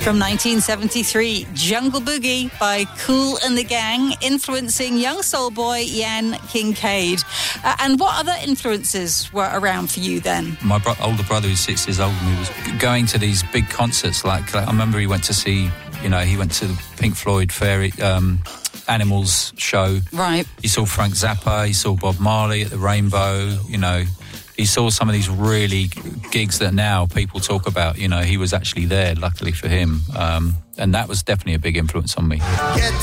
From 1973, Jungle Boogie by Kool and the Gang, influencing young soul boy Ian Kincaid. And what other influences were around for you then? My older brother, who's 6 years older than me, was going to these big concerts. Like I remember he went to see, he went to the Pink Floyd Fairy Animals show. Right. He saw Frank Zappa, he saw Bob Marley at the Rainbow, He saw some of these really gigs that now people talk about. He was actually there, luckily for him. And that was definitely a big influence on me. Get